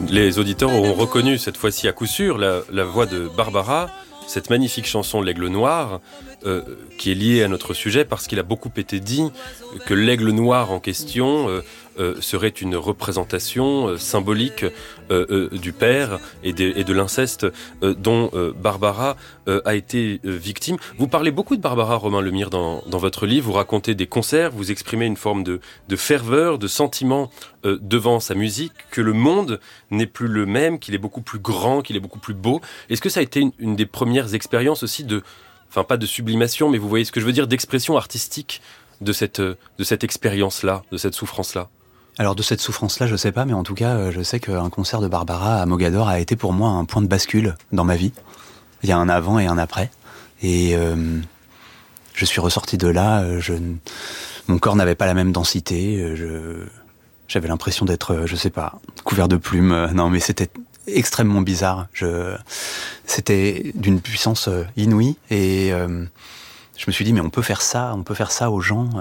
Les auditeurs auront reconnu cette fois-ci à coup sûr la voix de Barbara, cette magnifique chanson L'Aigle Noir, qui est liée à notre sujet parce qu'il a beaucoup été dit que l'aigle noir en question serait une représentation symbolique du père et de l'inceste dont Barbara a été victime. Vous parlez beaucoup de Barbara Romain Lemire dans votre livre, vous racontez des concerts, vous exprimez une forme de ferveur, de sentiment devant sa musique, que le monde n'est plus le même, qu'il est beaucoup plus grand, qu'il est beaucoup plus beau. Est-ce que ça a été une des premières expériences aussi enfin pas de sublimation, mais vous voyez ce que je veux dire, d'expression artistique de cette expérience-là, de cette souffrance-là? Alors de cette souffrance-là, je sais pas, mais en tout cas, je sais qu'un concert de Barbara à Mogador a été pour moi un point de bascule dans ma vie. Il y a un avant et un après. Et je suis ressorti de là, mon corps n'avait pas la même densité, j'avais l'impression d'être, je sais pas, couvert de plumes. Non, mais c'était extrêmement bizarre. C'était d'une puissance inouïe et je me suis dit mais on peut faire ça aux gens.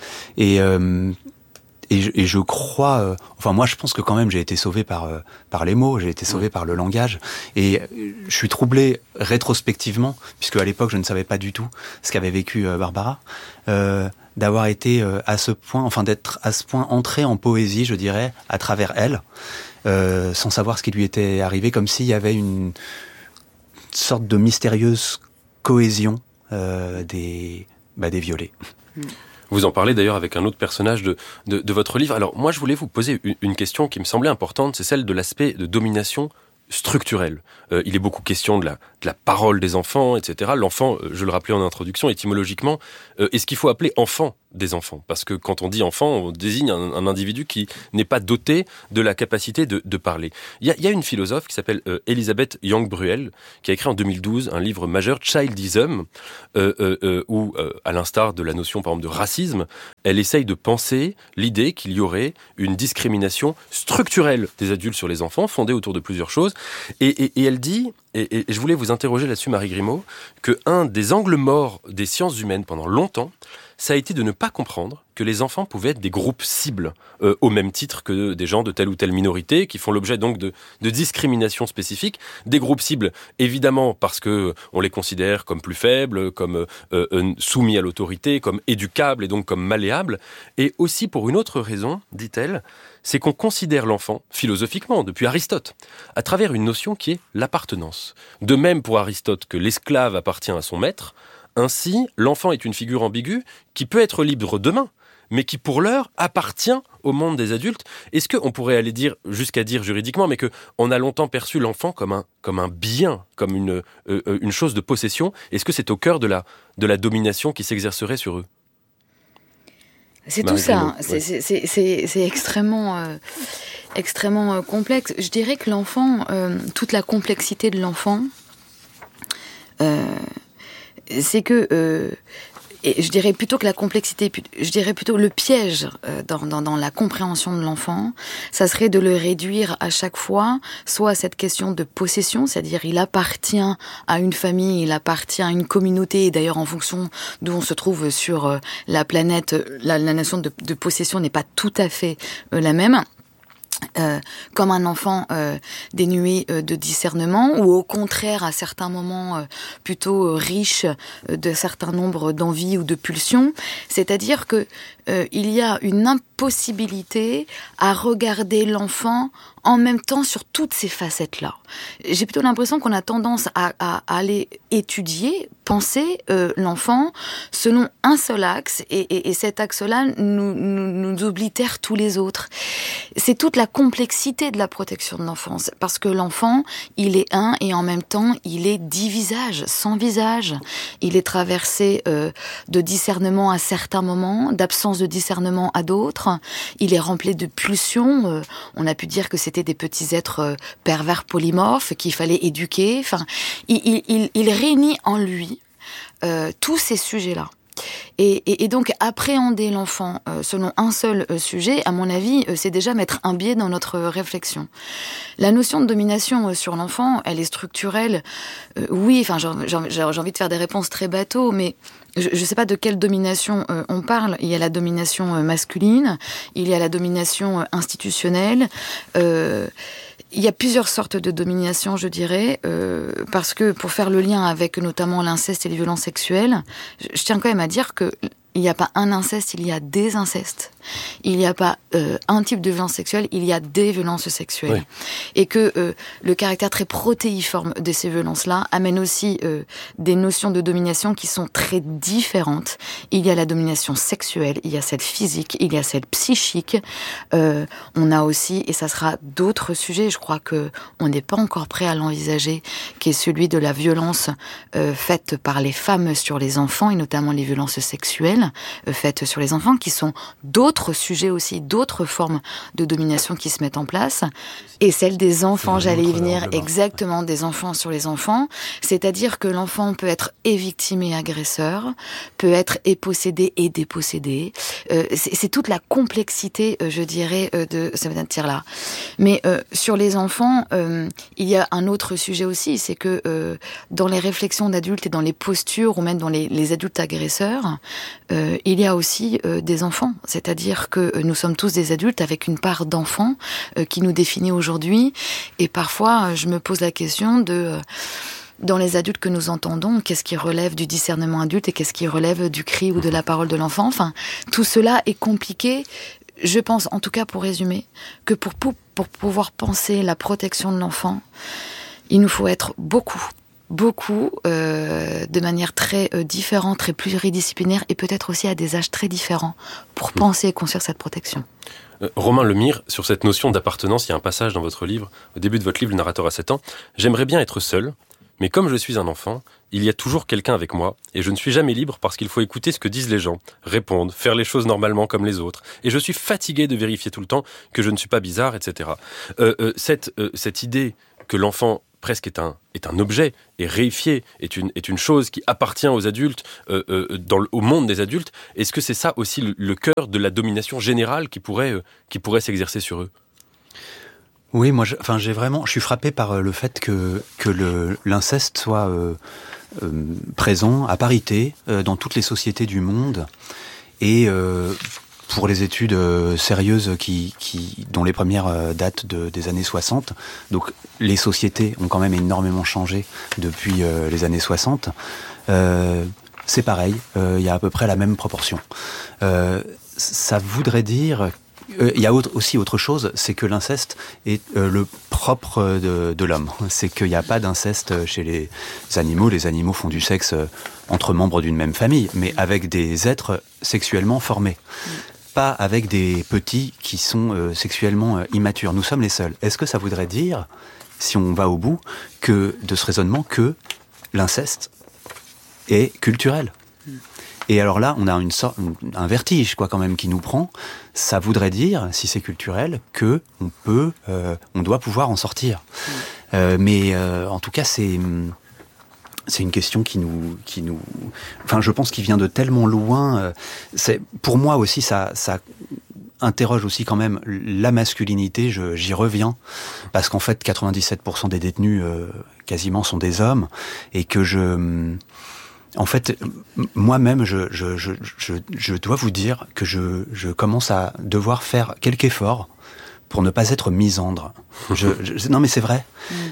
Et je crois, enfin moi je pense que quand même j'ai été sauvé par les mots, j'ai été sauvé par le langage, et je suis troublé rétrospectivement, puisque à l'époque je ne savais pas du tout ce qu'avait vécu Barbara, d'avoir été à ce point, enfin d'être à ce point entré en poésie, je dirais, à travers elle, sans savoir ce qui lui était arrivé, comme s'il y avait une sorte de mystérieuse cohésion des violets. Vous en parlez d'ailleurs avec un autre personnage de votre livre. Alors moi je voulais vous poser une question qui me semblait importante, c'est celle de l'aspect de domination structurelle. Il est beaucoup question de la parole des enfants, etc. L'enfant, je le rappelais en introduction, étymologiquement, est-ce qu'il faut appeler enfant des enfants? Parce que quand on dit enfant, on désigne un individu qui n'est pas doté de la capacité de parler. Il y a une philosophe qui s'appelle Elisabeth Young-Bruel, qui a écrit en 2012 un livre majeur, Childism, où, à l'instar de la notion, par exemple, de racisme, elle essaye de penser l'idée qu'il y aurait une discrimination structurelle des adultes sur les enfants, fondée autour de plusieurs choses. Et elle dit, et je voulais vous interroger là-dessus, Marie Grimaud, que un des angles morts des sciences humaines pendant longtemps, ça a été de ne pas comprendre que les enfants pouvaient être des groupes cibles, au même titre que des gens de telle ou telle minorité, qui font l'objet donc de discriminations spécifiques. Des groupes cibles, évidemment, parce que on les considère comme plus faibles, comme soumis à l'autorité, comme éducables et donc comme malléables. Et aussi pour une autre raison, dit-elle, c'est qu'on considère l'enfant, philosophiquement, depuis Aristote, à travers une notion qui est l'appartenance. De même pour Aristote que l'esclave appartient à son maître, ainsi, l'enfant est une figure ambiguë qui peut être libre demain, mais qui pour l'heure appartient au monde des adultes. Est-ce qu'on pourrait aller jusqu'à dire juridiquement, mais qu'on a longtemps perçu l'enfant comme un bien, comme une chose de possession? Est-ce que c'est au cœur de la domination qui s'exercerait sur eux? C'est tout ça, c'est extrêmement, extrêmement complexe. Je dirais que l'enfant, toute la complexité de l'enfant, c'est que, et je dirais plutôt que la complexité, je dirais plutôt le piège dans la compréhension de l'enfant, ça serait de le réduire à chaque fois, soit à cette question de possession, c'est-à-dire il appartient à une famille, il appartient à une communauté, et d'ailleurs en fonction d'où on se trouve sur la planète, la notion de possession n'est pas tout à fait la même. Comme un enfant dénué de discernement, ou au contraire à certains moments plutôt riche de certains nombres d'envies ou de pulsions, c'est-à-dire que il y a une impossibilité à regarder l'enfant en même temps sur toutes ces facettes-là. J'ai plutôt l'impression qu'on a tendance à aller étudier, penser l'enfant selon un seul axe, et cet axe-là nous oblitère tous les autres. C'est toute la complexité de la protection de l'enfance, parce que l'enfant, il est un, et en même temps, il est 10 visages, 100 visages. Il est traversé de discernement à certains moments, d'absence de discernement à d'autres. Il est rempli de pulsions. On a pu dire que c'était des petits êtres pervers polymorphes qu'il fallait éduquer. Enfin, il réunit en lui tous ces sujets-là. Et donc appréhender l'enfant selon un seul sujet, à mon avis, c'est déjà mettre un biais dans notre réflexion. La notion de domination sur l'enfant, elle est structurelle. Oui, enfin, j'ai envie de faire des réponses très bateaux, mais je ne sais pas de quelle domination on parle. Il y a la domination masculine, il y a la domination institutionnelle. Il y a plusieurs sortes de domination, je dirais, parce que pour faire le lien avec notamment l'inceste et les violences sexuelles, je tiens quand même à dire que il n'y a pas un inceste, il y a des incestes. Il n'y a pas un type de violence sexuelle, il y a des violences sexuelles. Oui. Et que le caractère très protéiforme de ces violences-là amène aussi des notions de domination qui sont très différentes. Il y a la domination sexuelle, il y a celle physique, il y a celle psychique. On a aussi, et ça sera d'autres sujets, je crois qu'on n'est pas encore prêt à l'envisager, qui est celui de la violence faite par les femmes sur les enfants, et notamment les violences sexuelles faites sur les enfants, qui sont d'autres sujets aussi, d'autres formes de domination qui se mettent en place. Et celle des enfants, j'allais y venir, exactement, des enfants sur les enfants. C'est-à-dire que l'enfant peut être et victime et agresseur, peut être et possédé et dépossédé. C'est toute la complexité, je dirais, de cette matière-là. Mais sur les enfants, il y a un autre sujet aussi, c'est que dans les réflexions d'adultes et dans les postures, ou même dans les adultes agresseurs, il y a aussi des enfants. C'est-à-dire que nous sommes tous des adultes avec une part d'enfant qui nous définit aujourd'hui. Et parfois, je me pose la question de... dans les adultes que nous entendons, qu'est-ce qui relève du discernement adulte et qu'est-ce qui relève du cri ou de la parole de l'enfant. Enfin, tout cela est compliqué. Je pense, en tout cas pour résumer, que pour pouvoir penser la protection de l'enfant, il nous faut être beaucoup, de manière très différente, très pluridisciplinaire, et peut-être aussi à des âges très différents, pour penser et construire cette protection. Romain Lemire, sur cette notion d'appartenance, il y a un passage dans votre livre, au début de votre livre, Le narrateur a 7 ans. « J'aimerais bien être seul, mais comme je suis un enfant, il y a toujours quelqu'un avec moi, et je ne suis jamais libre parce qu'il faut écouter ce que disent les gens, répondre, faire les choses normalement comme les autres, et je suis fatigué de vérifier tout le temps que je ne suis pas bizarre, etc. » Cette idée que l'enfant presque est un objet, est réifié, est une chose qui appartient aux adultes, au monde des adultes. Est-ce que c'est ça aussi le cœur de la domination générale qui pourrait s'exercer sur eux ? Oui, moi, je suis frappé par le fait que l'inceste soit présent à parité dans toutes les sociétés du monde, et pour les études sérieuses dont les premières datent des années 60. Donc les sociétés ont quand même énormément changé depuis les années 60. C'est pareil, il y a à peu près la même proportion. Ça voudrait dire... Il y a aussi autre chose, c'est que l'inceste est le propre de l'homme. C'est qu'il n'y a pas d'inceste chez les animaux. Les animaux font du sexe entre membres d'une même famille, mais avec des êtres sexuellement formés. Pas avec des petits qui sont sexuellement immatures. Nous sommes les seuls. Est-ce que ça voudrait dire, si on va au bout, de ce raisonnement, que l'inceste est culturel ? Et alors là, on a un vertige, quand même, qui nous prend. Ça voudrait dire, si c'est culturel, que on doit pouvoir en sortir. Mais en tout cas, c'est une question qui nous, enfin, je pense qu'il vient de tellement loin. Pour moi aussi, ça interroge aussi quand même la masculinité. J'y reviens parce qu'en fait, 97% des détenus quasiment sont des hommes, et que en fait, moi-même, je dois vous dire que je commence à devoir faire quelque effort pour ne pas être misandre. Non, mais c'est vrai.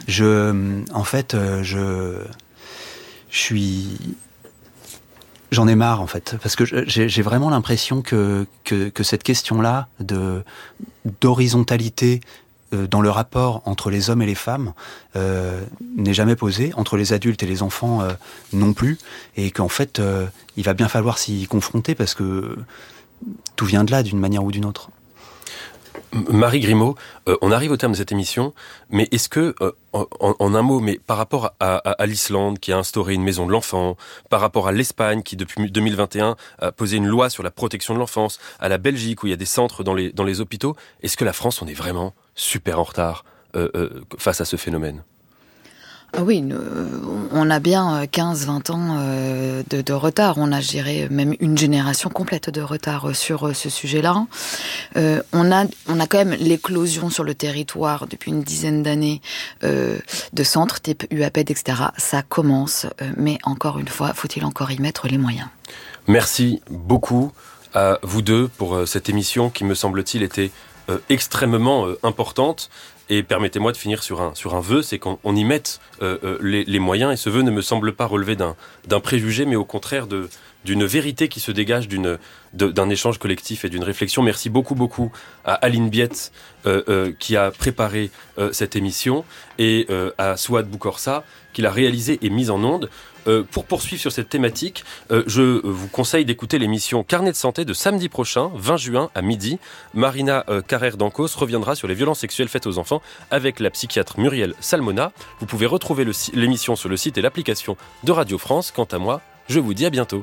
J'en ai marre, en fait, parce que j'ai vraiment l'impression que cette question-là d'horizontalité dans le rapport entre les hommes et les femmes n'est jamais posée, entre les adultes et les enfants non plus, et qu'en fait, il va bien falloir s'y confronter, parce que tout vient de là, d'une manière ou d'une autre. Marie Grimaud, on arrive au terme de cette émission, mais est-ce que, en un mot, mais par rapport à l'Islande qui a instauré une maison de l'enfant, par rapport à l'Espagne qui depuis 2021 a posé une loi sur la protection de l'enfance, à la Belgique où il y a des centres dans les hôpitaux, est-ce que la France, on est vraiment super en retard face à ce phénomène ? Ah oui, on a bien 15-20 ans de retard. On a, je dirais, même une génération complète de retard sur ce sujet-là. On a quand même l'éclosion sur le territoire depuis une dizaine d'années de centres type UAPED, etc. Ça commence, mais encore une fois, faut-il encore y mettre les moyens. Merci beaucoup à vous deux pour cette émission qui, me semble-t-il, était extrêmement importante. Et permettez-moi de finir sur un vœu, c'est qu'on y mette les moyens. Et ce vœu ne me semble pas relever d'un préjugé, mais au contraire d'une vérité qui se dégage d'un échange collectif et d'une réflexion. Merci beaucoup à Aline Biette qui a préparé cette émission et à Souad Boukorsa qui l'a réalisée et mise en onde. Pour poursuivre sur cette thématique, je vous conseille d'écouter l'émission Carnet de santé de samedi prochain, 20 juin à midi. Marina Carrère-Dancos reviendra sur les violences sexuelles faites aux enfants avec la psychiatre Muriel Salmona. Vous pouvez retrouver l'émission sur le site et l'application de Radio France. Quant à moi, je vous dis à bientôt.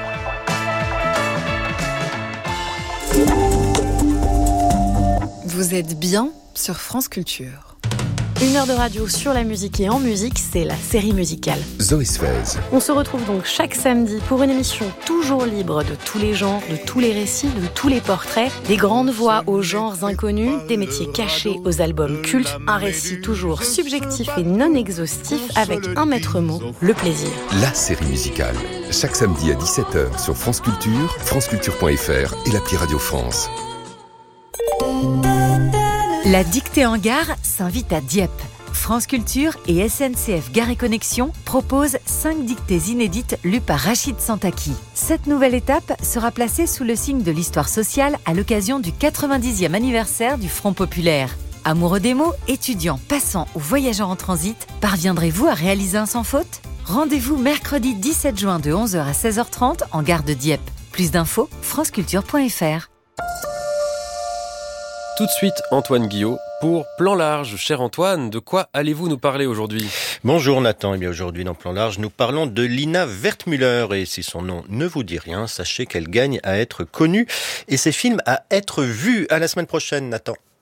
Vous êtes bien sur France Culture. 1 heure de radio sur la musique et en musique, c'est la série musicale. Zoé Sfez. On se retrouve donc chaque samedi pour une émission toujours libre de tous les genres, de tous les récits, de tous les portraits, des grandes voix aux genres inconnus, des métiers cachés aux albums cultes, un récit toujours subjectif et non exhaustif avec un maître mot, le plaisir. La série musicale. Chaque samedi à 17h sur France Culture, franceculture.fr et l'appli Radio France. La dictée en gare s'invite à Dieppe. France Culture et SNCF Gare et Connexion proposent 5 dictées inédites lues par Rachid Santaki. Cette nouvelle étape sera placée sous le signe de l'histoire sociale à l'occasion du 90e anniversaire du Front Populaire. Amoureux des mots, étudiants, passants ou voyageurs en transit, parviendrez-vous à réaliser un sans faute ? Rendez-vous mercredi 17 juin de 11h à 16h30 en gare de Dieppe. Plus d'infos, franceculture.fr. Tout de suite, Antoine Guillot pour Plan Large. Cher Antoine, de quoi allez-vous nous parler aujourd'hui ? Bonjour Nathan, et bien aujourd'hui dans Plan Large, nous parlons de Lina Wertmüller. Et si son nom ne vous dit rien, sachez qu'elle gagne à être connue et ses films à être vus. À la semaine prochaine Nathan.